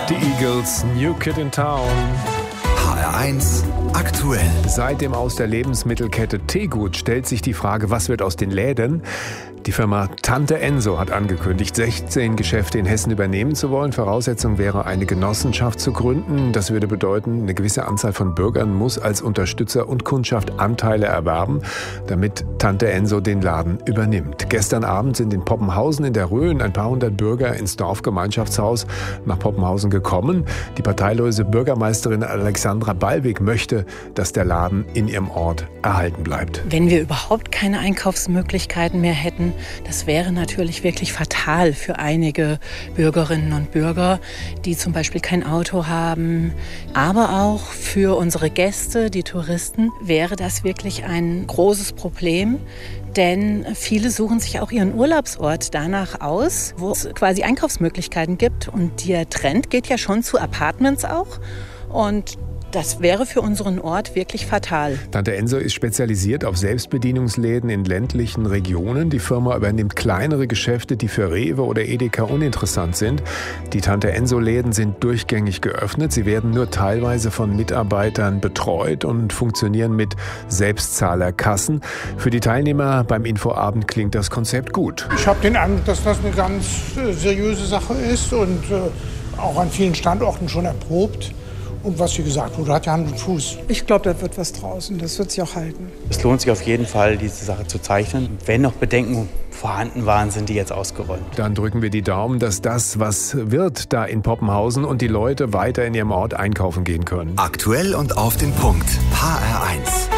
Die Eagles, New Kid in Town. HR1 aktuell. Seit dem Aus der Lebensmittelkette Tegut stellt sich die Frage, was wird aus den Läden? Die Firma Tante Enso hat angekündigt, 16 Geschäfte in Hessen übernehmen zu wollen. Voraussetzung wäre, eine Genossenschaft zu gründen. Das würde bedeuten, eine gewisse Anzahl von Bürgern muss als Unterstützer und Kundschaft Anteile erwerben, damit Tante Enso den Laden übernimmt. Gestern Abend sind in Poppenhausen in der Rhön ein paar hundert Bürger ins Dorfgemeinschaftshaus nach Poppenhausen gekommen. Die parteilose Bürgermeisterin Alexandra Ballweg möchte, dass der Laden in ihrem Ort erhalten bleibt. Wenn wir überhaupt keine Einkaufsmöglichkeiten mehr hätten, das wäre natürlich wirklich fatal für einige Bürgerinnen und Bürger, die zum Beispiel kein Auto haben. Aber auch für unsere Gäste, die Touristen, wäre das wirklich ein großes Problem. Denn viele suchen sich auch ihren Urlaubsort danach aus, wo es quasi Einkaufsmöglichkeiten gibt. Und der Trend geht ja schon zu Apartments auch. Und das wäre für unseren Ort wirklich fatal. Tante Enso ist spezialisiert auf Selbstbedienungsläden in ländlichen Regionen. Die Firma übernimmt kleinere Geschäfte, die für Rewe oder Edeka uninteressant sind. Die Tante Enso-Läden sind durchgängig geöffnet. Sie werden nur teilweise von Mitarbeitern betreut und funktionieren mit Selbstzahlerkassen. Für die Teilnehmer beim Infoabend klingt das Konzept gut. Ich habe den Eindruck, dass das eine ganz seriöse Sache ist und auch an vielen Standorten schon erprobt. Und was, wie gesagt wurde, hat ja Hand und Fuß. Ich glaube, da wird was draus und das wird sich auch halten. Es lohnt sich auf jeden Fall, diese Sache zu zeichnen. Wenn noch Bedenken vorhanden waren, sind die jetzt ausgeräumt. Dann drücken wir die Daumen, dass das, was wird da in Poppenhausen und die Leute weiter in ihrem Ort einkaufen gehen können. Aktuell und auf den Punkt. HR1.